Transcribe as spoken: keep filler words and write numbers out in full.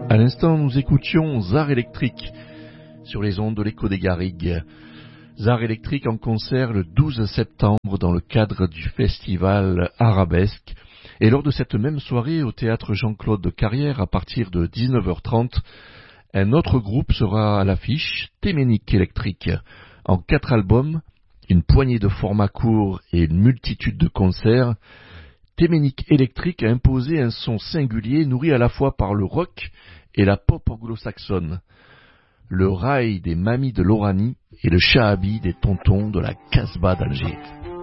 À l'instant, nous écoutions Zar Electric sur les ondes de l'écho des Garrigues. Zar Electric en concert le douze septembre dans le cadre du festival Arabesque. Et lors de cette même soirée au théâtre Jean-Claude de Carrière, à partir de dix-neuf heures trente, un autre groupe sera à l'affiche, Téménique Electric. En quatre albums, une poignée de formats courts et une multitude de concerts, Téménique Electric a imposé un son singulier nourri à la fois par le rock et la pop anglo-saxonne, le raï des mamies de l'Oranie et le shahabi des tontons de la Casbah d'Alger.